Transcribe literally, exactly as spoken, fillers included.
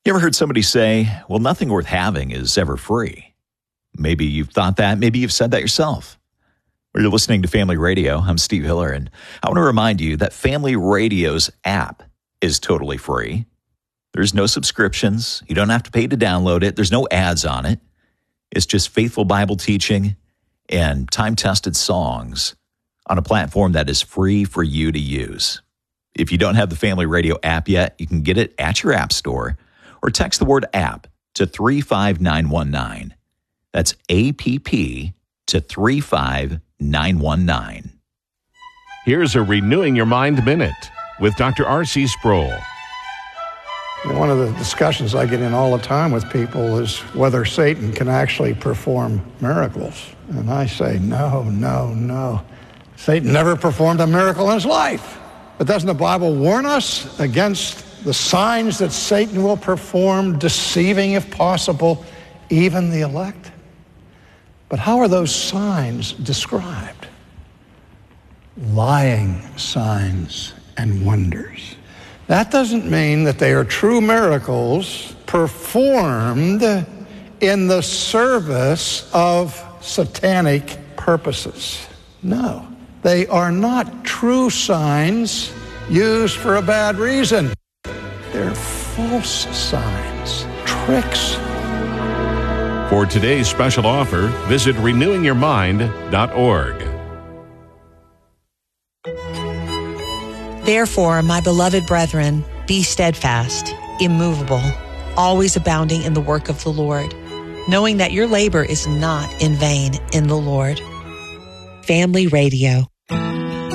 You ever heard somebody say, well, nothing worth having is ever free? Maybe you've thought that. Maybe you've said that yourself. Well, you're listening to Family Radio. I'm Steve Hiller, and I want to remind you that Family Radio's app is totally free. There's no subscriptions. You don't have to pay to download it. There's no ads on it. It's just faithful Bible teaching and time-tested songs on a platform that is free for you to use. If you don't have the Family Radio app yet, you can get it at your app store or text the word app to three five nine one nine. That's A P P to three five nine one nine. Here's a Renewing Your Mind Minute with Doctor R C Sproul. One of the discussions I get in all the time with people is whether Satan can actually perform miracles. And I say, no, no, no. Satan never performed a miracle in his life. But doesn't the Bible warn us against the signs that Satan will perform, deceiving, if possible, even the elect? But how are those signs described? Lying signs and wonders. That doesn't mean that they are true miracles performed in the service of satanic purposes. No, they are not true signs used for a bad reason. They're false signs, tricks. For today's special offer, visit renewing your mind dot org. Therefore, my beloved brethren, be steadfast, immovable, always abounding in the work of the Lord, knowing that your labor is not in vain in the Lord. Family Radio.